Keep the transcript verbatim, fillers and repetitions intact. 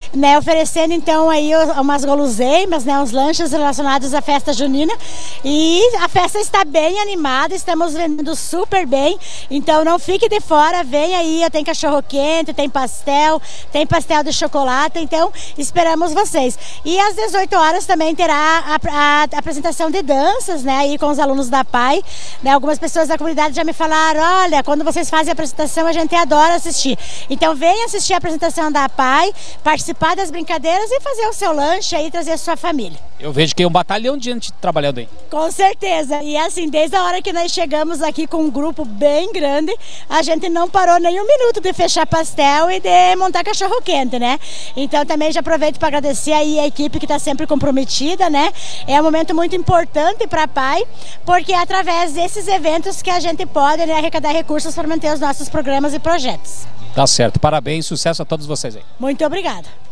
né, oferecendo então aí umas guloseimas, né, uns lanches relacionados à festa junina, e a festa está bem animada, estamos vendendo super bem, então não fique de fora, vem aí, tem cachorro quente, tem pastel, tem pastel de chocolate, então esperamos vocês. E às dezoito horas também terá a, a, a apresentação de danças, né, aí com os alunos da P A I, né, algumas pessoas da comunidade já me falaram, olha, quando vocês fazem a apresentação a gente adora assistir, então venha assistir a apresentação da P A I, participar das brincadeiras e fazer o seu lanche aí, trazer a sua família. Eu vejo que é um batalhão de gente trabalhando aí. Com certeza, e assim, desde a hora que nós chegamos aqui com um grupo bem grande, a gente não parou nem um minuto de fechar pastel e de montar cachorro quente, né? Então também já aproveito para agradecer aí a equipe que está sempre comprometida, né? É um momento muito importante para a P A I, porque é através desses eventos que a gente pode, né, arrecadar recursos para manter os nossos programas e projetos. Tá certo, parabéns, sucesso a todos vocês aí. Muito obrigada.